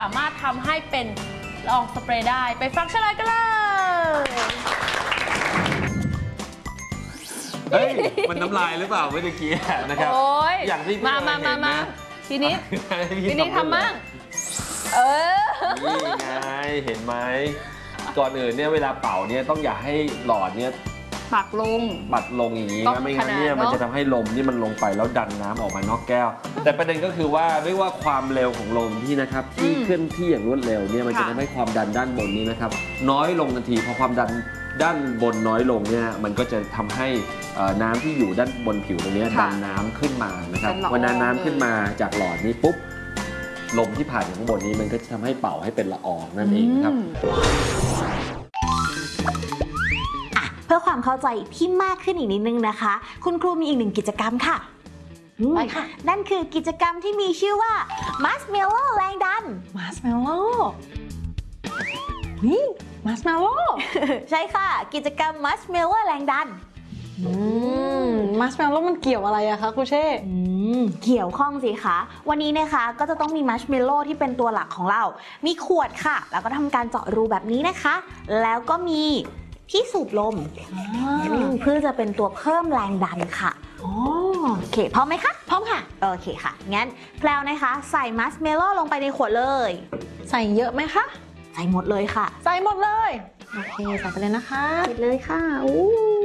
สามารถทำให้เป็นละอองสเปรย์ได้ไปฟังเฉลยกันเลยเฮ้ยมันน้ำลายหรือเปล่าเมื่อกี้นะครับ อย่างที่มาทีนี้ทำมั่งนี่ไงเห็นไหมก่อนอื่นเนี่ยเวลาเป่าเนี่ยต้องอย่าให้หลอดเนี่ยปัดลงอย่างนี้นะไม่งั้นเนี่ยมันจะทำให้ลมที่มันลงไปแล้วดันน้ำออกมานอกแก้วแต่ประเด็นก็คือว่าด้วยว่าความเร็วของลมที่นะครับที่เคลื่อนที่อย่างรวดเร็วเนี่ยมันจะทำให้ความดันด้านบนนี้นะครับน้อยลงทันทีพอความดันด้านบนน้อยลงเนี่ยมันก็จะทำให้น้ำที่อยู่ด้านบนผิวตรงนี้ดันน้ำขึ้นมานะครับวันนั้นน้ำขึ้นมาจากหลอดนี้ปุ๊บลมที่ผ่านอยู่ข้างบนนี้มันก็จะทำให้เป่าให้เป็นละอองนั่นเองครับเพื่อความเข้าใจที่มากขึ้นอีกนิดนึงนะคะคุณครูมีอีกหนึ่งกิจกรรมค่ะไปค่ะนั่นคือกิจกรรมที่มีชื่อว่า Marshmallow แรงดัน Marshmallow นี่ Marshmallow ใช่ค่ะกิจกรรม Marshmallow แรงดัน Marshmallow มันเกี่ยวอะไรอะคะครูเช่เกี่ยวข้องสิคะวันนี้นะคะก็จะต้องมี Marshmallow ที่เป็นตัวหลักของเรามีขวดค่ะแล้วก็ทำการเจาะรูแบบนี้นะคะแล้วก็มีที่สูบลมเพื่อจะเป็นตัวเพิ่มแรงดันค่ะโอเคพร้อมไหมคะพร้อมค่ะโอเคค่ะงั้นแพลวนะคะใส่มัสเมลโล่ลงไปในขวดเลยใส่เยอะไหมคะใส่หมดเลยค่ะใส่หมดเลยโอเคใส่ไปเลยนะคะใส่เลยค่ะ